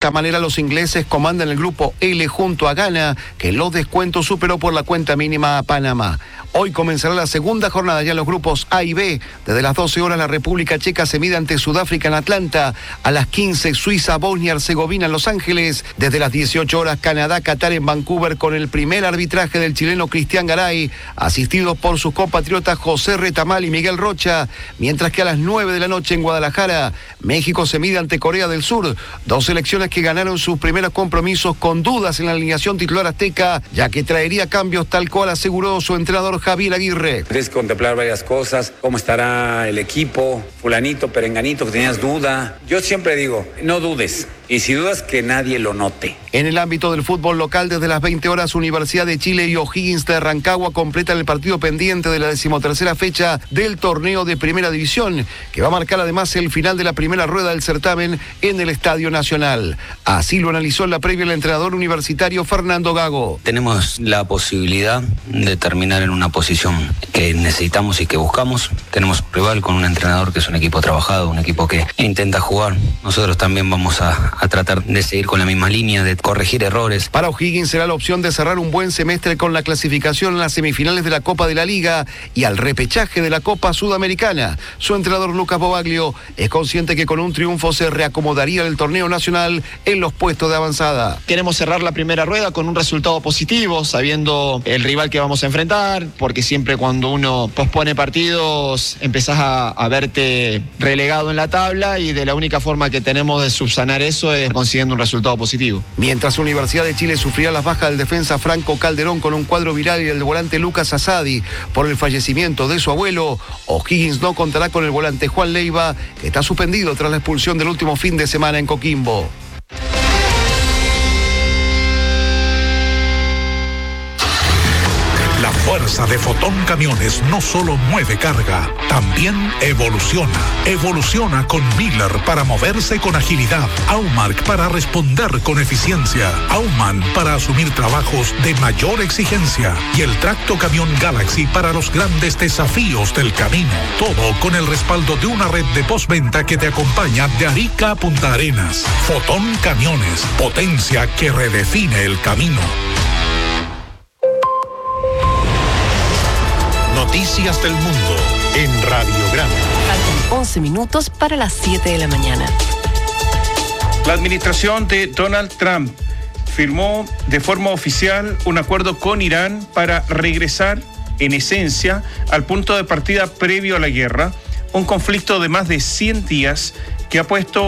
esta manera los ingleses comandan el grupo L junto a Ghana, que en los descuentos superó por la cuenta mínima a Panamá. Hoy comenzará la segunda jornada ya en los grupos A y B. Desde las 12 horas la República Checa se mide ante Sudáfrica en Atlanta. A las 15 Suiza, Bosnia, Herzegovina en Los Ángeles. Desde las 18 horas Canadá, Qatar en Vancouver con el primer arbitraje del chileno Cristian Garay, asistidos por sus compatriotas José Retamal y Miguel Rocha. Mientras que a las 9 de la noche en Guadalajara, México se mide ante Corea del Sur. Dos selecciones que ganaron sus primeros compromisos con dudas en la alineación titular azteca, ya que traería cambios tal cual aseguró su entrenador Javier Aguirre. Tienes que contemplar varias cosas, cómo estará el equipo, fulanito, perenganito, que tenías duda. Yo siempre digo, no dudes. Y si dudas, que nadie lo note. En el ámbito del fútbol local, desde las 20 horas, Universidad de Chile y O'Higgins de Rancagua completan el partido pendiente de la 13ª fecha del torneo de Primera División, que va a marcar además el final de la primera rueda del certamen en el Estadio Nacional. Así lo analizó en la previa el entrenador universitario Fernando Gago. Tenemos la posibilidad de terminar en una posición que necesitamos y que buscamos. Tenemos un rival con un entrenador que es un equipo trabajado, un equipo que intenta jugar. Nosotros también vamos a tratar de seguir con la misma línea, de corregir errores. Para O'Higgins será la opción de cerrar un buen semestre con la clasificación en las semifinales de la Copa de la Liga y al repechaje de la Copa Sudamericana. Su entrenador Lucas Bobaglio es consciente que con un triunfo se reacomodaría el torneo nacional en los puestos de avanzada. Queremos cerrar la primera rueda con un resultado positivo, sabiendo el rival que vamos a enfrentar, porque siempre cuando uno pospone partidos empezás a verte relegado en la tabla, y de la única forma que tenemos de subsanar eso es consiguiendo un resultado positivo. Mientras Universidad de Chile sufrirá las bajas del defensa Franco Calderón con un cuadro viral y el volante Lucas Asadi por el fallecimiento de su abuelo, O'Higgins no contará con el volante Juan Leiva, que está suspendido tras la expulsión del último fin de semana en Coquimbo. La fuerza de Fotón Camiones no solo mueve carga, también evoluciona. Evoluciona con Miller para moverse con agilidad, Aumark para responder con eficiencia, Auman para asumir trabajos de mayor exigencia y el tracto camión Galaxy para los grandes desafíos del camino. Todo con el respaldo de una red de postventa que te acompaña de Arica a Punta Arenas. Fotón Camiones, potencia que redefine el camino. Noticias del mundo en Radio Grande. Faltan 11 minutos para las 7 de la mañana. La administración de Donald Trump firmó de forma oficial un acuerdo con Irán para regresar, en esencia, al punto de partida previo a la guerra, un conflicto de más de 100 días que ha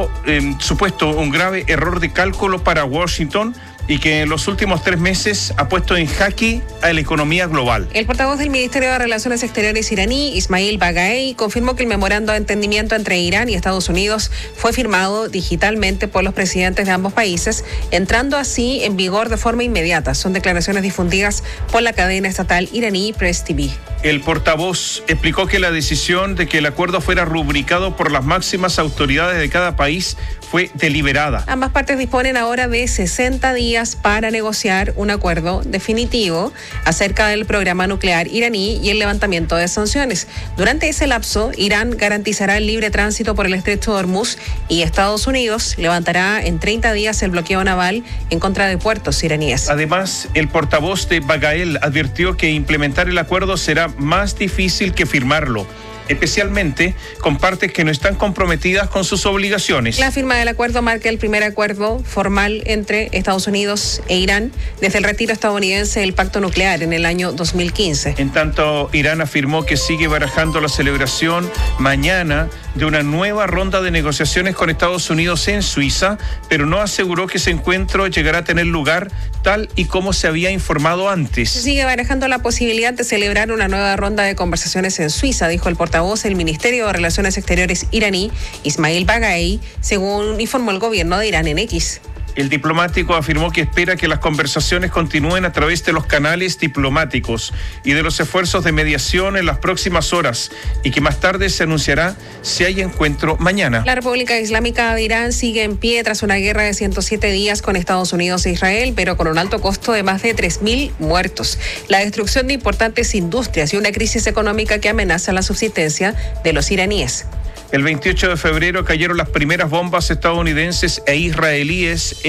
supuesto un grave error de cálculo para Washington y que en los últimos 3 meses ha puesto en jaque a la economía global. El portavoz del Ministerio de Relaciones Exteriores iraní, Ismail Bagaei, confirmó que el memorando de entendimiento entre Irán y Estados Unidos fue firmado digitalmente por los presidentes de ambos países, entrando así en vigor de forma inmediata. Son declaraciones difundidas por la cadena estatal iraní Press TV. El portavoz explicó que la decisión de que el acuerdo fuera rubricado por las máximas autoridades de cada país fue deliberada. Ambas partes disponen ahora de 60 días para negociar un acuerdo definitivo acerca del programa nuclear iraní y el levantamiento de sanciones. Durante ese lapso, Irán garantizará el libre tránsito por el estrecho de Hormuz y Estados Unidos levantará en 30 días el bloqueo naval en contra de puertos iraníes. Además, el portavoz de Bagael advirtió que implementar el acuerdo será más difícil que firmarlo, especialmente con partes que no están comprometidas con sus obligaciones. La firma del acuerdo marca el primer acuerdo formal entre Estados Unidos e Irán desde el retiro estadounidense del pacto nuclear en el año 2015. En tanto, Irán afirmó que sigue barajando la celebración mañana de una nueva ronda de negociaciones con Estados Unidos en Suiza, pero no aseguró que ese encuentro llegará a tener lugar tal y como se había informado antes. Se sigue barajando la posibilidad de celebrar una nueva ronda de conversaciones en Suiza, dijo el portavoz del Ministerio de Relaciones Exteriores iraní, Ismail Bagaei, según informó el gobierno de Irán en X. El diplomático afirmó que espera que las conversaciones continúen a través de los canales diplomáticos y de los esfuerzos de mediación en las próximas horas y que más tarde se anunciará si hay encuentro mañana. La República Islámica de Irán sigue en pie tras una guerra de 107 días con Estados Unidos e Israel, pero con un alto costo de más de 3.000 muertos, la destrucción de importantes industrias y una crisis económica que amenaza la subsistencia de los iraníes. El 28 de febrero cayeron las primeras bombas estadounidenses e israelíes